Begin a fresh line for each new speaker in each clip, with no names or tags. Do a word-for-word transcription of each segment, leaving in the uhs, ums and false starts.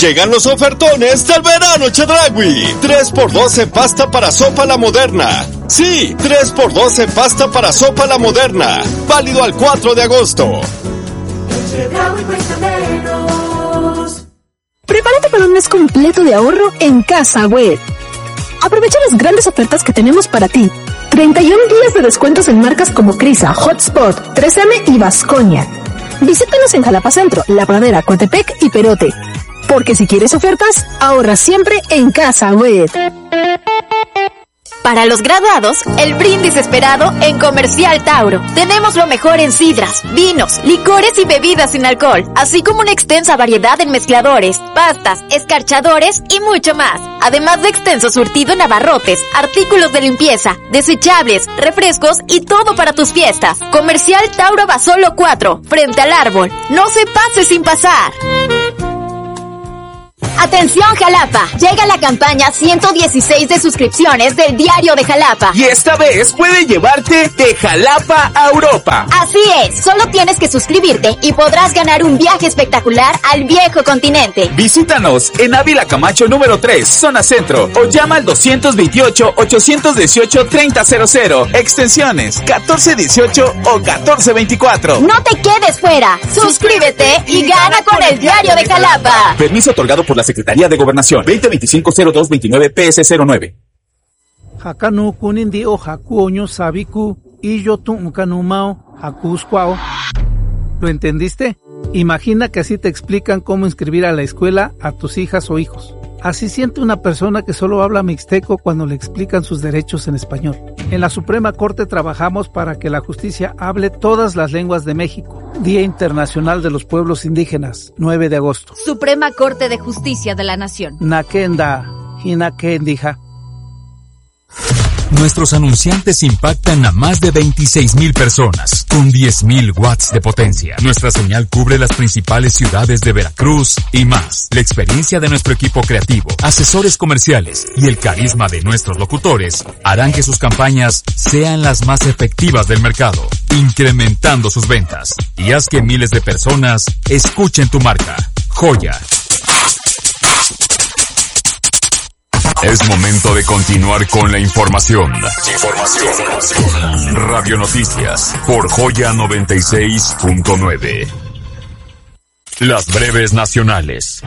Llegan los ofertones del verano Chedraui. tres por dos en pasta para sopa La Moderna. Sí, tres por dos en pasta para sopa La Moderna. Válido al cuatro de agosto.
Prepárate para un mes completo de ahorro en Casa Web. Aprovecha las grandes ofertas que tenemos para ti. treinta y un días de descuentos en marcas como Crisa, Hotspot, tres eme y Vasconia. Visítanos en Jalapa Centro, La Pradera, Coatepec y Perote. Porque si quieres ofertas, ahorra siempre en Casa Web.
Para los graduados, el brindis esperado en Comercial Tauro. Tenemos lo mejor en sidras, vinos, licores y bebidas sin alcohol, así como una extensa variedad en mezcladores, pastas, escarchadores y mucho más. Además de extenso surtido en abarrotes, artículos de limpieza, desechables, refrescos y todo para tus fiestas. Comercial Tauro Basolo cuatro, frente al árbol. No se pase sin pasar.
Atención Jalapa, llega la campaña ciento dieciséis de suscripciones del Diario de Jalapa.
Y esta vez puede llevarte de Jalapa a Europa.
Así es, solo tienes que suscribirte y podrás ganar un viaje espectacular al viejo continente.
Visítanos en Ávila Camacho número tres, zona centro, o llama al dos veintiocho, ochocientos dieciocho, treinta cero cero, extensiones catorce dieciocho o catorce veinticuatro.
No te quedes fuera, suscríbete y gana con el Diario de Jalapa.
Permiso otorgado por la Secretaría de Gobernación, veinte veinticinco cero dos veintinueve P S cero nueve.
Hakanu kunindi o hakuoño sabiku y yo tu kanumao hakuskwao. ¿Lo entendiste? Imagina que así te explican cómo inscribir a la escuela a tus hijas o hijos. Así siente una persona que solo habla mixteco cuando le explican sus derechos en español. En la Suprema Corte trabajamos para que la justicia hable todas las lenguas de México. Día Internacional de los Pueblos Indígenas, nueve de agosto.
Suprema Corte de Justicia de la Nación.
Nakenda, hinakendija.
Nuestros anunciantes impactan a más de veintiséis mil personas, con diez mil watts de potencia. Nuestra señal cubre las principales ciudades de Veracruz y más. La experiencia de nuestro equipo creativo, asesores comerciales y el carisma de nuestros locutores harán que sus campañas sean las más efectivas del mercado, incrementando sus ventas. Y haz que miles de personas escuchen tu marca. Joya.
Es momento de continuar con la información. Información. Radio Noticias por Joya noventa y seis punto nueve. Las breves nacionales.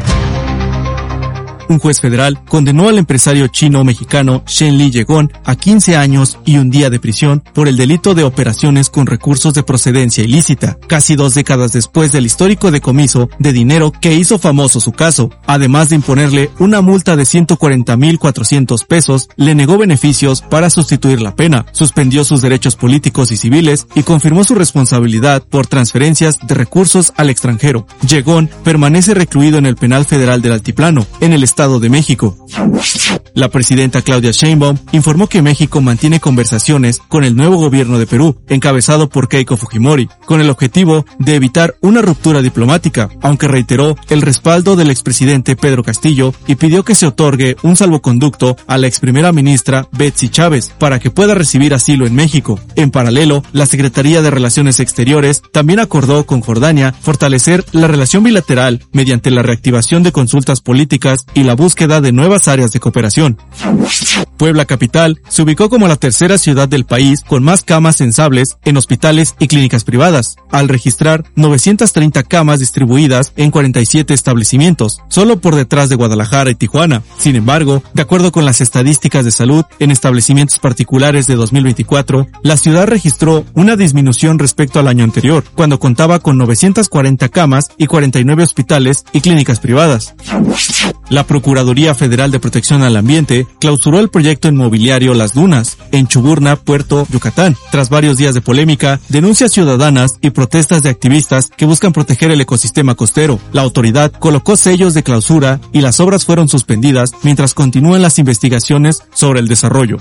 Un juez federal condenó al empresario chino-mexicano Shen Li Yegon a quince años y un día de prisión por el delito de operaciones con recursos de procedencia ilícita, casi dos décadas después del histórico decomiso de dinero que hizo famoso su caso. Además de imponerle una multa de ciento cuarenta mil cuatrocientos pesos, le negó beneficios para sustituir la pena, suspendió sus derechos políticos y civiles y confirmó su responsabilidad por transferencias de recursos al extranjero. Yegon permanece recluido en el Penal Federal del Altiplano, en el Estado de México. La presidenta Claudia Sheinbaum informó que México mantiene conversaciones con el nuevo gobierno de Perú, encabezado por Keiko Fujimori, con el objetivo de evitar una ruptura diplomática, aunque reiteró el respaldo del expresidente Pedro Castillo y pidió que se otorgue un salvoconducto a la exprimera ministra Betsy Chávez para que pueda recibir asilo en México. En paralelo, la Secretaría de Relaciones Exteriores también acordó con Jordania fortalecer la relación bilateral mediante la reactivación de consultas políticas y la búsqueda de nuevas áreas de cooperación. Puebla capital se ubicó como la tercera ciudad del país con más camas sensables en hospitales y clínicas privadas, al registrar novecientas treinta camas distribuidas en cuarenta y siete establecimientos, solo por detrás de Guadalajara y Tijuana. Sin embargo, de acuerdo con las estadísticas de salud en establecimientos particulares de dos mil veinticuatro, la ciudad registró una disminución respecto al año anterior, cuando contaba con novecientas cuarenta camas y cuarenta y nueve hospitales y clínicas privadas. La Procuraduría Federal de Protección al Ambiente clausuró el proyecto inmobiliario Las Dunas, en Chuburná, Puerto Yucatán, tras varios días de polémica, denuncias ciudadanas y protestas de activistas que buscan proteger el ecosistema costero. La autoridad colocó sellos de clausura y las obras fueron suspendidas mientras continúan las investigaciones sobre el desarrollo.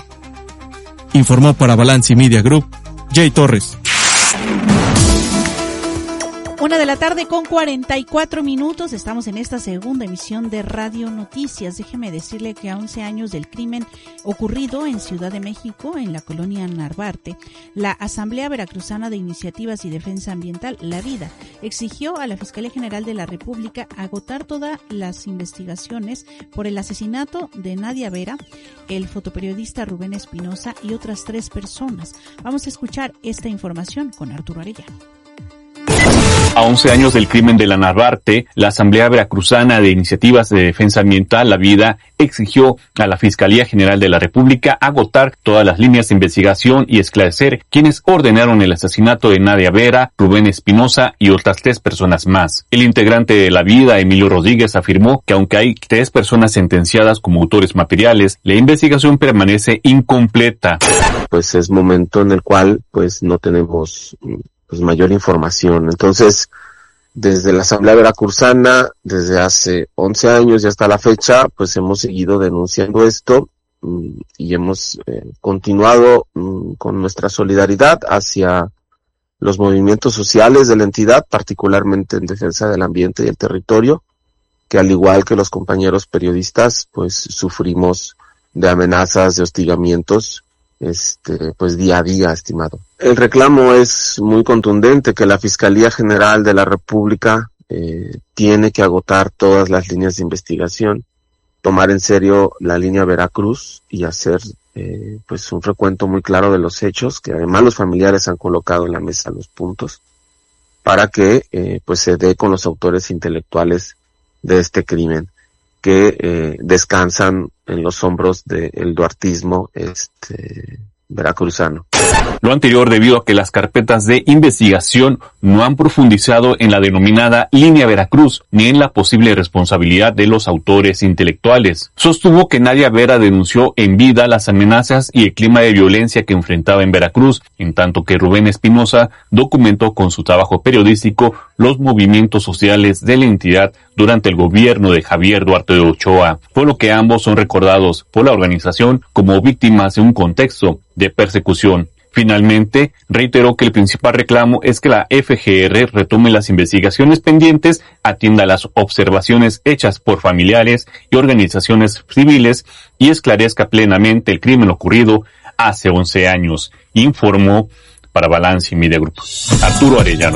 Informó para Balance Media Group, Jay Torres.
Una de la tarde con cuarenta y cuatro minutos, estamos en esta segunda emisión de Radio Noticias. Déjeme decirle que a once años del crimen ocurrido en Ciudad de México, en la colonia Narvarte, la Asamblea Veracruzana de Iniciativas y Defensa Ambiental, La Vida, exigió a la Fiscalía General de la República agotar todas las investigaciones por el asesinato de Nadia Vera, el fotoperiodista Rubén Espinosa y otras tres personas. Vamos a escuchar esta información con Arturo Arellano.
A once años del crimen de la Narvarte, la Asamblea Veracruzana de Iniciativas de Defensa Ambiental, La Vida, exigió a la Fiscalía General de la República agotar todas las líneas de investigación y esclarecer quienes ordenaron el asesinato de Nadia Vera, Rubén Espinosa y otras tres personas más. El integrante de La Vida, Emilio Rodríguez, afirmó que aunque hay tres personas sentenciadas como autores materiales, la investigación permanece incompleta.
Pues es momento en el cual pues no tenemos pues mayor información. Entonces, desde la Asamblea Veracruzana, desde hace once años y hasta la fecha, pues hemos seguido denunciando esto y hemos eh, continuado mm, con nuestra solidaridad hacia los movimientos sociales de la entidad, particularmente en defensa del ambiente y el territorio, que al igual que los compañeros periodistas, pues sufrimos de amenazas, de hostigamientos, este, pues día a día, estimado. El reclamo es muy contundente, que la Fiscalía General de la República eh, tiene que agotar todas las líneas de investigación, tomar en serio la línea Veracruz y hacer eh, pues un recuento muy claro de los hechos, que además los familiares han colocado en la mesa los puntos, para que eh, pues se dé con los autores intelectuales de este crimen, que eh, descansan en los hombros del duartismo este veracruzano.
Lo anterior debido a que las carpetas de investigación no han profundizado en la denominada línea Veracruz ni en la posible responsabilidad de los autores intelectuales. Sostuvo que Nadia Vera denunció en vida las amenazas y el clima de violencia que enfrentaba en Veracruz, en tanto que Rubén Espinosa documentó con su trabajo periodístico los movimientos sociales de la entidad durante el gobierno de Javier Duarte de Ochoa, por lo que ambos son recordados por la organización como víctimas de un contexto de persecución. Finalmente, reiteró que el principal reclamo es que la F G R retome las investigaciones pendientes, atienda las observaciones hechas por familiares y organizaciones civiles y esclarezca plenamente el crimen ocurrido hace once años, informó para Balance Media Group Arturo Arellano.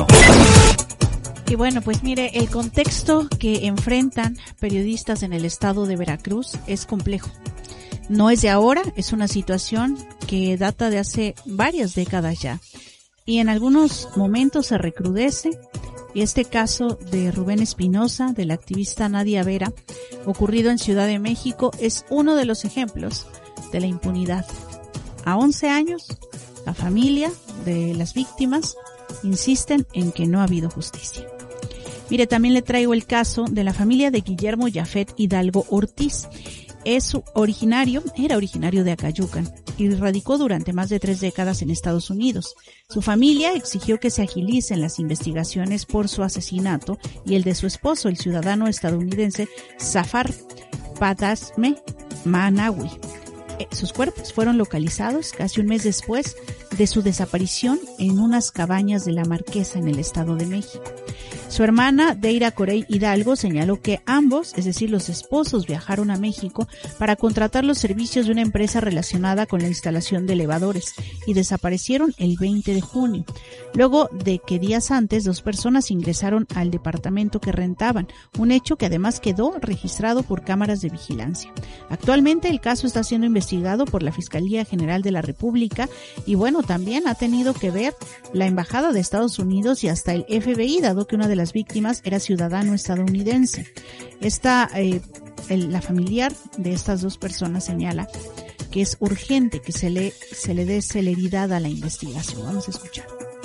Y bueno, pues mire, el contexto que enfrentan periodistas en el estado de Veracruz es complejo. No es de ahora, es una situación que data de hace varias décadas ya. Y en algunos momentos se recrudece. Y este caso de Rubén Espinosa, de la activista Nadia Vera, ocurrido en Ciudad de México, es uno de los ejemplos de la impunidad. A once años, la familia de las víctimas insisten en que no ha habido justicia. Mire, también le traigo el caso de la familia de Guillermo Yafet Hidalgo Ortiz. Es originario, era originario de Acayucan y radicó durante más de tres décadas en Estados Unidos. Su familia exigió que se agilicen las investigaciones por su asesinato y el de su esposo, el ciudadano estadounidense Zafar Padasme Manawi. Sus cuerpos fueron localizados casi un mes después de su desaparición en unas cabañas de La Marquesa en el Estado de México. Su hermana, Deira Corey Hidalgo, señaló que ambos, es decir, los esposos, viajaron a México para contratar los servicios de una empresa relacionada con la instalación de elevadores y desaparecieron el veinte de junio, luego de que días antes dos personas ingresaron al departamento que rentaban, un hecho que además quedó registrado por cámaras de vigilancia. Actualmente el caso está siendo investigado por la Fiscalía General de la República y bueno, también ha tenido que ver la Embajada de Estados Unidos y hasta el F B I, dado que una de las víctimas era ciudadano estadounidense. Esta, eh, el, la familiar de estas dos personas señala que es urgente que se le, se le dé celeridad a la investigación. Vamos a escuchar.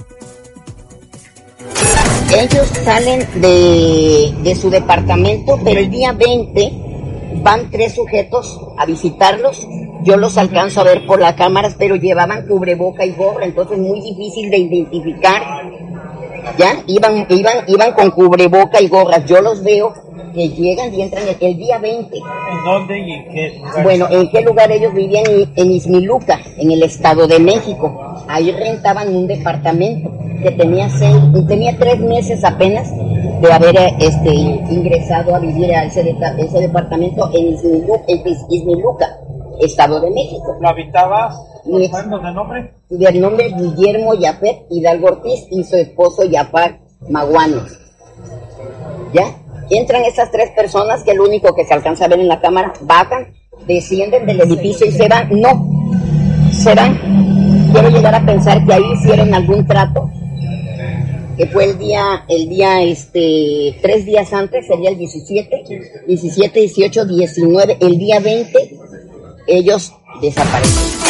Ellos salen de, de su departamento, pero el día veinte van tres sujetos a visitarlos. Yo los alcanzo a ver por las cámaras, pero llevaban cubreboca y gorra, entonces muy difícil de identificar. Ya, iban, iban, iban con cubreboca y gorras. Yo los veo que llegan y entran el, el día veinte.
¿En dónde y en qué lugar?
Bueno, ¿en qué lugar ellos vivían? En Izmiluca, en el Estado de México. Ahí rentaban un departamento. que tenía seis, tenía tres meses apenas de haber este, ingresado a vivir a ese, de, ese departamento en Izmiluca, en Izmiluca, Estado de México.
¿Lo habitabas? ¿De nombre?
Del nombre Guillermo Yapet Hidalgo Ortiz y su esposo Yapar Maguanes. ¿Ya? Entran esas tres personas, que es lo único que se alcanza a ver en la cámara, bajan, descienden del edificio y se van. No, se van. Quiero llegar a pensar que ahí hicieron algún trato, que fue el día, el día, este, tres días antes, sería el diecisiete, diecisiete, dieciocho, diecinueve, el día veinte, ellos desaparecen.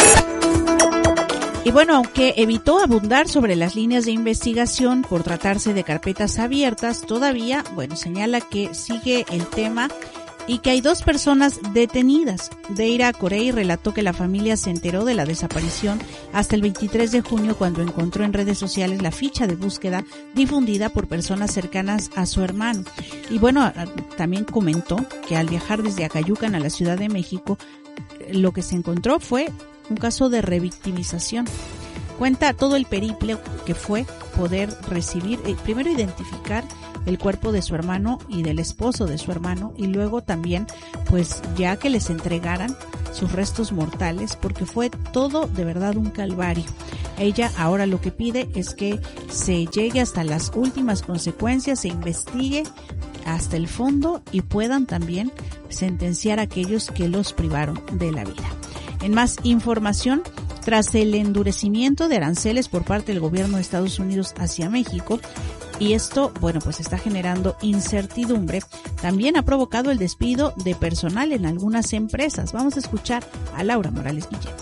Y bueno, aunque evitó abundar sobre las líneas de investigación por tratarse de carpetas abiertas, todavía, bueno, señala que sigue el tema y que hay dos personas detenidas. Deira Corey relató que la familia se enteró de la desaparición hasta el veintitrés de junio, cuando encontró en redes sociales la ficha de búsqueda difundida por personas cercanas a su hermano. Y bueno, también comentó que al viajar desde Acayucan a la Ciudad de México, lo que se encontró fue un caso de revictimización. Cuenta todo el periplo que fue poder recibir, eh, primero identificar el cuerpo de su hermano y del esposo de su hermano, y luego también, pues ya que les entregaran sus restos mortales, porque fue todo de verdad un calvario. Ella ahora lo que pide es que se llegue hasta las últimas consecuencias, se investigue hasta el fondo y puedan también sentenciar a aquellos que los privaron de la vida. En más información, tras el endurecimiento de aranceles por parte del gobierno de Estados Unidos hacia México, y esto, bueno, pues está generando incertidumbre, también ha provocado el despido de personal en algunas empresas. Vamos a escuchar a Laura Morales Guillén.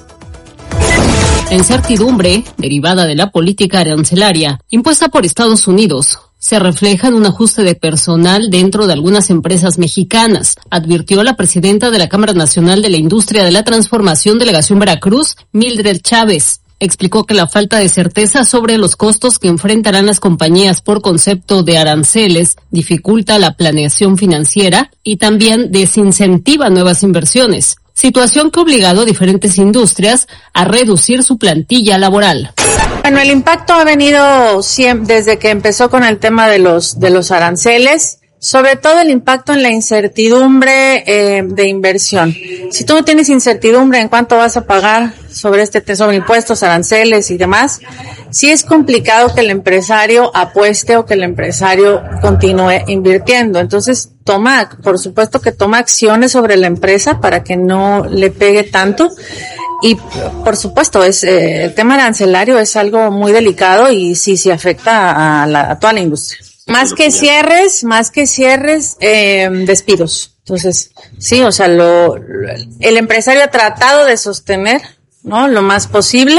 La incertidumbre, derivada de la política arancelaria impuesta por Estados Unidos, se refleja en un ajuste de personal dentro de algunas empresas mexicanas, advirtió la presidenta de la Cámara Nacional de la Industria de la Transformación Delegación Veracruz, Mildred Chávez. Explicó que la falta de certeza sobre los costos que enfrentarán las compañías por concepto de aranceles dificulta la planeación financiera y también desincentiva nuevas inversiones, situación que ha obligado a diferentes industrias a reducir su plantilla laboral.
Bueno, el impacto ha venido siempre, desde que empezó con el tema de los de los aranceles, sobre todo el impacto en la incertidumbre eh, de inversión. Si tú no tienes incertidumbre en cuánto vas a pagar sobre este sobre impuestos, aranceles y demás, sí es complicado que el empresario apueste o que el empresario continúe invirtiendo. Entonces, toma, por supuesto que toma acciones sobre la empresa para que no le pegue tanto. Y por supuesto, es eh, el tema arancelario es algo muy delicado y sí, sí afecta a, la, a toda la industria. Más que cierres, más que cierres, eh, despidos. Entonces, sí, o sea, lo, el empresario ha tratado de sostener, ¿no? Lo más posible,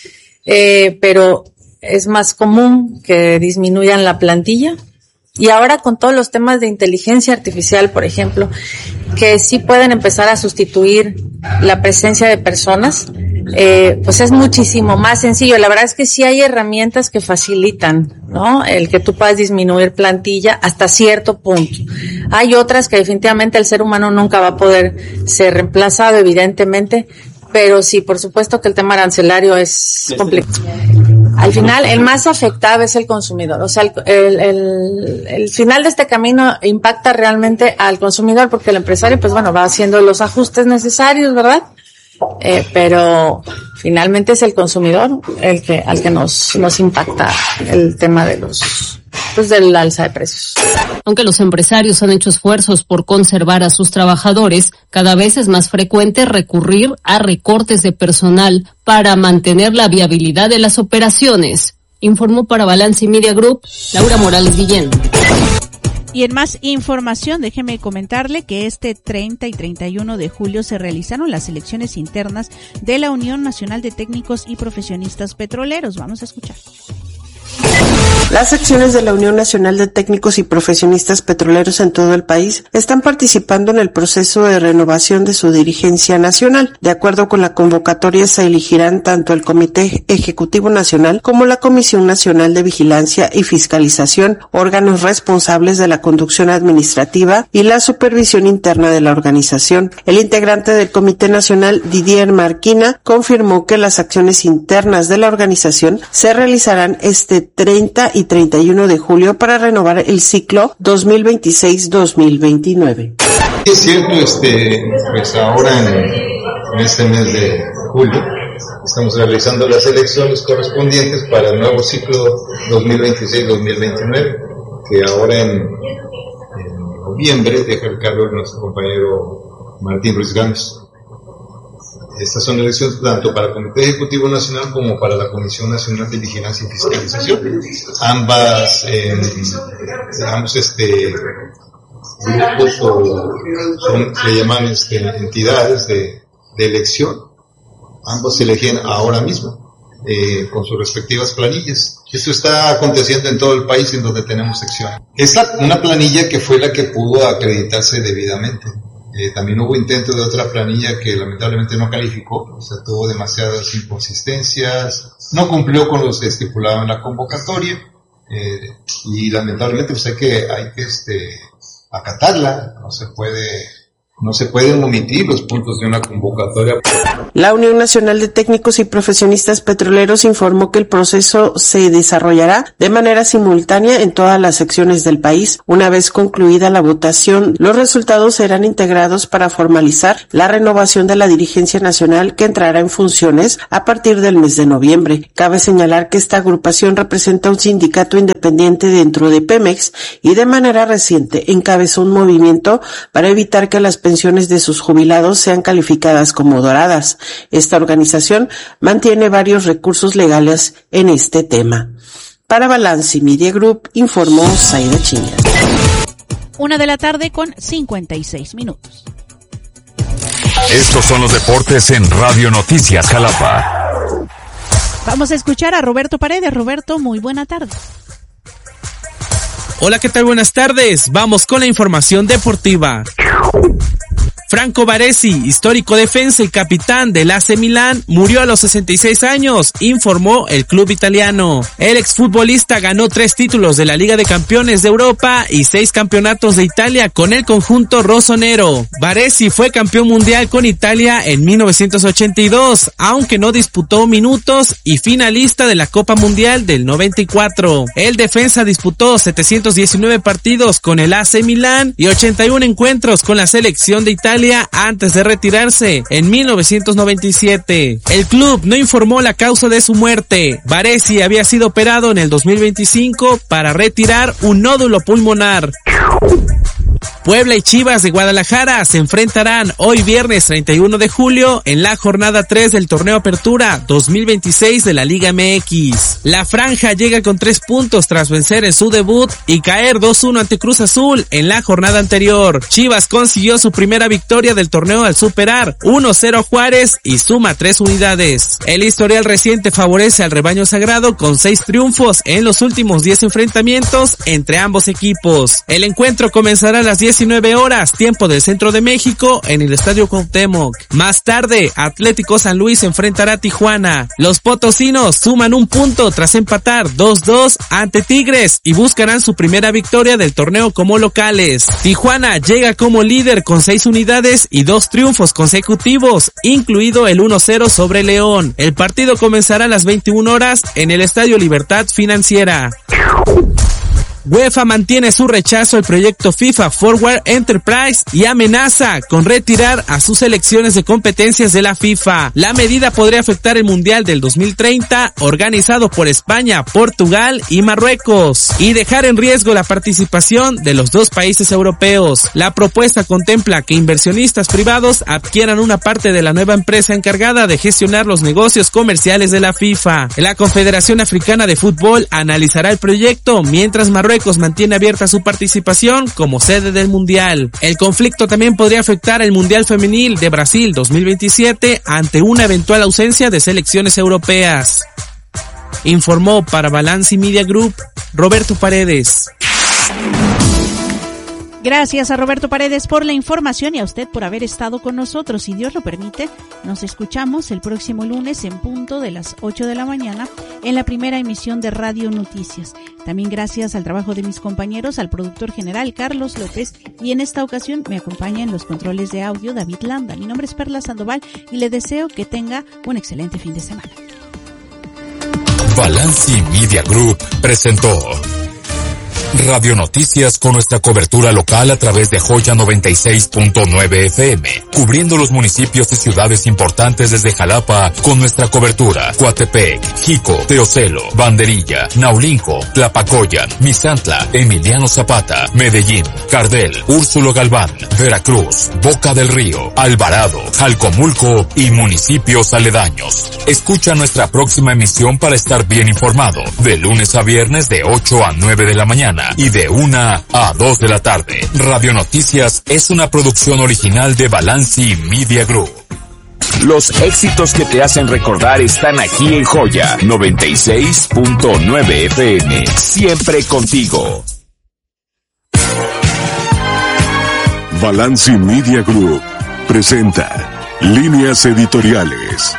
eh, pero es más común que disminuyan la plantilla. Y ahora con todos los temas de inteligencia artificial, por ejemplo, que sí pueden empezar a sustituir la presencia de personas, eh, pues es muchísimo más sencillo. La verdad es que sí hay herramientas que facilitan, ¿no? El que tú puedas disminuir plantilla hasta cierto punto. Hay otras que definitivamente el ser humano nunca va a poder ser reemplazado, evidentemente, pero sí, por supuesto que el tema arancelario es complejo. Al final, el más afectado es el consumidor. O sea, el, el, el, el final de este camino impacta realmente al consumidor, porque el empresario, pues bueno, va haciendo los ajustes necesarios, ¿verdad? Eh, pero finalmente es el consumidor el que, al que nos, nos impacta el tema de los, pues del alza de precios.
Aunque los empresarios han hecho esfuerzos por conservar a sus trabajadores, cada vez es más frecuente recurrir a recortes de personal para mantener la viabilidad de las operaciones. Informó para Balance Media Group, Laura Morales Guillén.
Y en más información, déjeme comentarle que este treinta y treinta y uno de julio se realizaron las elecciones internas de la Unión Nacional de Técnicos y Profesionistas Petroleros. Vamos a escuchar.
Las secciones de la Unión Nacional de Técnicos y Profesionistas Petroleros en todo el país están participando en el proceso de renovación de su dirigencia nacional. De acuerdo con la convocatoria, se elegirán tanto el Comité Ejecutivo Nacional como la Comisión Nacional de Vigilancia y Fiscalización, órganos responsables de la conducción administrativa y la supervisión interna de la organización. El integrante del Comité Nacional, Didier Marquina, confirmó que las acciones internas de la organización se realizarán este treinta y treinta y uno de julio para renovar el ciclo dos mil veintiséis dos mil veintinueve.
Es cierto, este, pues ahora en, en este mes de julio estamos realizando las elecciones correspondientes para el nuevo ciclo dos mil veintiséis dos mil veintinueve, que ahora en, en noviembre deja el cargo nuestro compañero Martín Ruiz Gámez. Estas son elecciones tanto para el Comité Ejecutivo Nacional como para la Comisión Nacional de Vigilancia y Fiscalización. Ambas, eh, digamos, este, grupos o son, se llaman este, entidades de, de elección. Ambos se eligen ahora mismo, eh, con sus respectivas planillas. Esto está aconteciendo en todo el país en donde tenemos secciones. Es la, una planilla que fue la que pudo acreditarse debidamente. Eh, también hubo intentos de otra planilla que lamentablemente no calificó, o sea, tuvo demasiadas inconsistencias, no cumplió con los estipulados en la convocatoria, eh, y lamentablemente pues hay que, hay que este, acatarla, no se puede, no se pueden omitir los puntos de una convocatoria.
La Unión Nacional de Técnicos y Profesionistas Petroleros informó que el proceso se desarrollará de manera simultánea en todas las secciones del país. Una vez concluida la votación, los resultados serán integrados para formalizar la renovación de la dirigencia nacional que entrará en funciones a partir del mes de noviembre. Cabe señalar que esta agrupación representa un sindicato independiente dentro de Pemex y de manera reciente encabezó un movimiento para evitar que las pensiones de sus jubilados sean calificadas como doradas. Esta organización mantiene varios recursos legales en este tema. Para Balance Media Group, informó Zaida Chiñas.
Una de la tarde con cincuenta y seis minutos.
Estos son los deportes en Radio Noticias Jalapa.
Vamos a escuchar a Roberto Paredes. Roberto, muy buena tarde.
Hola, ¿qué tal? Buenas tardes. Vamos con la información deportiva. Franco Baresi, histórico defensa y capitán del A C Milán, murió a los sesenta y seis años, informó el club italiano. El exfutbolista ganó tres títulos de la Liga de Campeones de Europa y seis campeonatos de Italia con el conjunto rossonero. Baresi fue campeón mundial con Italia en mil novecientos ochenta y dos, aunque no disputó minutos, y finalista de la Copa Mundial del noventa y cuatro. El defensa disputó setecientos diecinueve partidos con el A C Milán y ochenta y uno encuentros con la selección de Italia antes de retirarse en mil novecientos noventa y siete. El club no informó la causa de su muerte. Baresi había sido operado en el dos mil veinticinco para retirar un nódulo pulmonar. Puebla y Chivas de Guadalajara se enfrentarán hoy viernes treinta y uno de julio en la jornada tres del Torneo Apertura dos mil veintiséis de la Liga M X. La franja llega con tres puntos tras vencer en su debut y caer dos uno ante Cruz Azul en la jornada anterior. Chivas consiguió su primera victoria del torneo al superar uno cero a Juárez y suma tres unidades. El historial reciente favorece al rebaño sagrado con seis triunfos en los últimos diez enfrentamientos entre ambos equipos. El encuentro comenzará a las diecinueve horas, tiempo del centro de México, en el Estadio Cuauhtémoc. Más tarde, Atlético San Luis enfrentará a Tijuana. Los potosinos suman un punto tras empatar dos dos ante Tigres y buscarán su primera victoria del torneo como locales. Tijuana llega como líder con seis unidades y dos triunfos consecutivos, incluido el uno cero sobre León. El partido comenzará a las veintiuna horas en el Estadio Libertad Financiera. UEFA mantiene su rechazo al proyecto FIFA Forward Enterprise y amenaza con retirar a sus selecciones de competencias de la FIFA. La medida podría afectar el Mundial del dos mil treinta, organizado por España, Portugal y Marruecos, y dejar en riesgo la participación de los dos países europeos. La propuesta contempla que inversionistas privados adquieran una parte de la nueva empresa encargada de gestionar los negocios comerciales de la FIFA. La Confederación Africana de Fútbol analizará el proyecto mientras Marruecos mantiene abierta su participación como sede del Mundial. El conflicto también podría afectar el Mundial Femenil de Brasil dos mil veintisiete ante una eventual ausencia de selecciones europeas. informó para Balance Media Group Roberto Paredes.
Gracias a Roberto Paredes por la información y a usted por haber estado con nosotros. Si Dios lo permite, nos escuchamos el próximo lunes en punto de las ocho de la mañana en la primera emisión de Radio Noticias. También gracias al trabajo de mis compañeros, al productor general Carlos López, y en esta ocasión me acompaña en los controles de audio David Landa. Mi nombre es Perla Sandoval y le deseo que tenga un excelente fin de semana.
Balance Media Group presentó Radio Noticias con nuestra cobertura local a través de Joya noventa y seis punto nueve F M, cubriendo los municipios y ciudades importantes desde Jalapa con nuestra cobertura Coatepec, Jico, Teocelo, Banderilla, Naulinco, Tlapacoyan, Misantla, Emiliano Zapata, Medellín, Cardel, Úrsulo Galván, Veracruz, Boca del Río, Alvarado, Jalcomulco y municipios aledaños. Escucha nuestra próxima emisión para estar bien informado, de lunes a viernes de ocho a nueve de la mañana y de una a dos de la tarde. Radio Noticias es una producción original de Balance Media Group.
Los éxitos que te hacen recordar están aquí en Joya noventa y seis punto nueve F M. Siempre contigo.
Balance Media Group presenta Líneas Editoriales.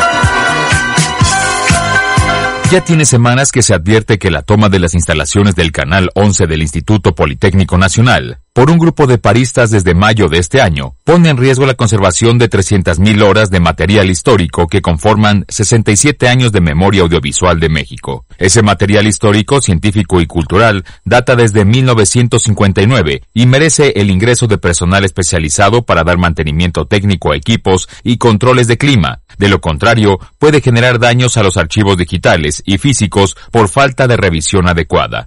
Ya tiene semanas que se advierte que la toma de las instalaciones del Canal once del Instituto Politécnico Nacional por un grupo de paristas desde mayo de este año pone en riesgo la conservación de trescientas mil horas de material histórico que conforman sesenta y siete años de memoria audiovisual de México. Ese material histórico, científico y cultural data desde mil novecientos cincuenta y nueve y merece el ingreso de personal especializado para dar mantenimiento técnico a equipos y controles de clima. De lo contrario, puede generar daños a los archivos digitales y físicos por falta de revisión adecuada.